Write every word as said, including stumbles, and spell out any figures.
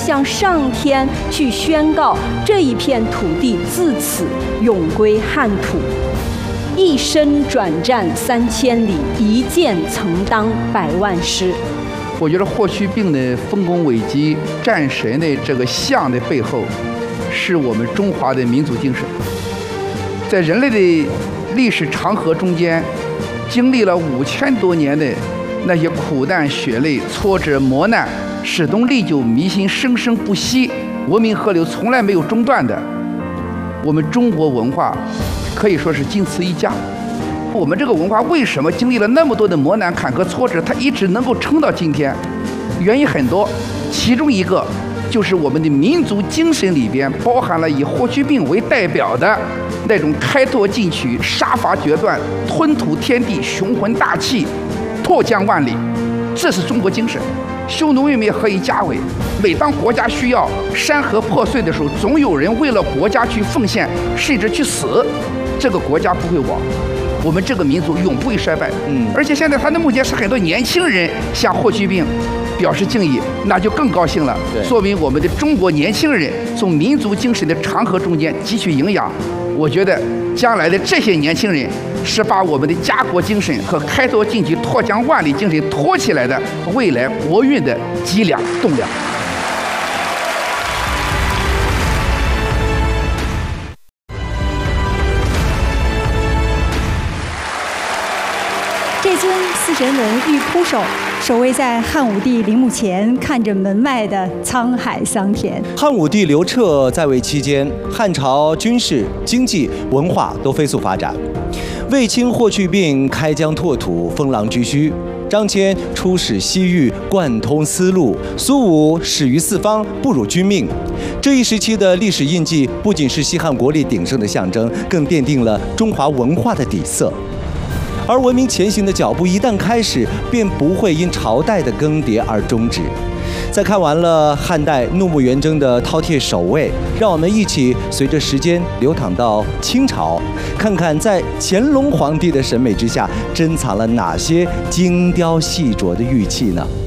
向上天去宣告这一片土地自此永归汉土。一生转战三千里，一剑曾当百万师。 我觉得霍去病的丰功伟绩、战神的这个像的背后，是我们中华的民族精神。在人类的历史长河中间，经历了五千多年的那些苦难、血泪、挫折、磨难，始终历久弥新、生生不息，文明河流从来没有中断的。我们中国文化可以说是仅此一家。我们这个文化为什么经历了那么多的磨难、坎坷、挫折，它一直能够撑到今天？原因很多，其中一个就是我们的民族精神里边包含了以霍去病为代表的那种开拓进取、杀伐决断、吞吐天地、雄浑大气、拓疆万里，这是中国精神。匈奴灭何以家为？每当国家需要、山河破碎的时候，总有人为了国家去奉献，甚至去死，这个国家不会亡。我们这个民族永不会衰败。嗯，而且现在他的目前是很多年轻人向霍去病表示敬意，那就更高兴了。说明我们的中国年轻人从民族精神的长河中间汲取营养。我觉得将来的这些年轻人是把我们的家国精神和开拓进取、拓疆万里精神托起来的未来国运的脊梁栋梁。 这尊四神轮玉扑手守卫在汉武帝陵墓前，看着门外的沧海桑田。 汉武帝刘彻在位期间，汉朝军事、经济、文化都飞速发展。卫青、霍去病开疆拓土，封狼居胥；张骞出使西域，贯通丝路；苏武始于四方，不辱君命。这一时期的历史印记，不仅是西汉国力鼎盛的象征，更奠定了中华文化的底色。而文明前行的脚步一旦开始，便不会因朝代的更迭而终止。在看完了汉代怒目圆睁的饕餮守卫，让我们一起随着时间流淌到清朝，看看在乾隆皇帝的审美之下，珍藏了哪些精雕细琢的玉器呢？